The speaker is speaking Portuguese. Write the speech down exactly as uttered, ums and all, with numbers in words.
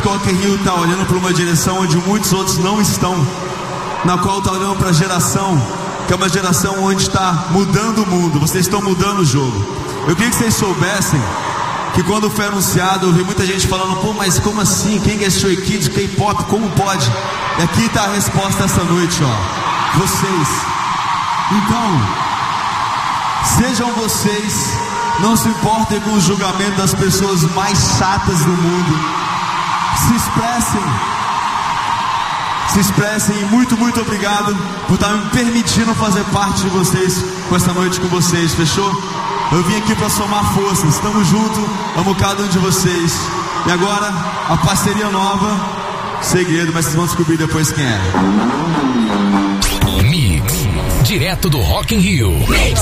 que o Rock in Rio está olhando para uma direção onde muitos outros não estão, na qual está olhando para a geração, que é uma geração onde está mudando o mundo. Vocês estão mudando o jogo. Eu queria que vocês soubessem que quando foi anunciado, eu vi muita gente falando: pô, mas como assim? Quem é Stray Kids, K-pop, como pode? E aqui está a resposta essa noite, ó. Vocês. Então, sejam vocês, não se importem com o julgamento das pessoas mais chatas do mundo. Se expressem. Se expressem e muito, muito obrigado por estar me permitindo fazer parte de vocês com essa noite com vocês, fechou? Eu vim aqui para somar forças, estamos juntos, amo cada um de vocês. E agora, a parceria nova, segredo, mas vocês vão descobrir depois quem é. Mix, direto do Rock in Rio.